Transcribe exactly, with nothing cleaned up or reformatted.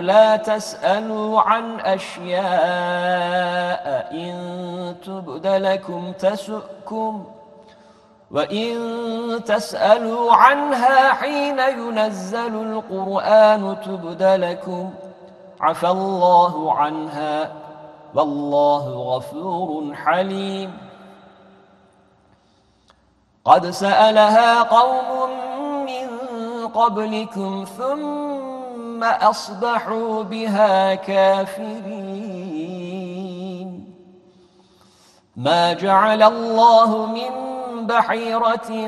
لا تسألوا عن أشياء إن تبد لكم تسؤكم وإن تسألوا عنها حين ينزل القرآن تبد لكم عفى الله عنها والله غفور حليم. قد سألها قوم من قبلكم ثم أصبحوا بها كافرين. ما جعل الله من بحيرة